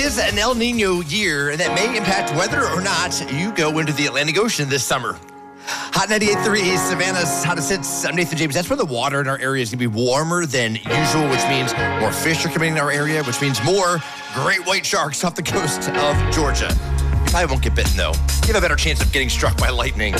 is an El Nino year that may impact whether or not you go into the Atlantic Ocean this summer. Hot 98.3 Savannah's hottest hits. I'm Nathan James. That's where the water in our area is going to be warmer than usual, which means more fish are coming in our area, which means more great white sharks off the coast of Georgia. You probably won't get bitten, though. You have a better chance of getting struck by lightning.